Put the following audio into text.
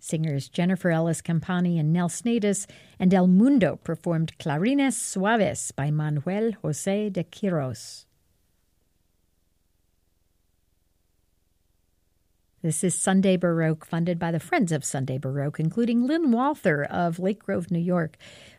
Singers Jennifer Ellis Campani and Nels Natus and El Mundo performed Clarines Suaves by Manuel José de Quirós. This is Sunday Baroque, funded by the Friends of Sunday Baroque, including Lynn Walther of Lake Grove, New York.